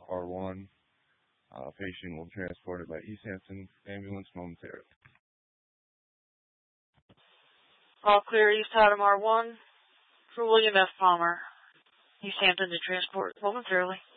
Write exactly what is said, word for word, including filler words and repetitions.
R one. Uh, patient will be transported by East Hampton ambulance momentarily. All clear, East Hampton R one for William F. Palmer. East Hampton to transport momentarily.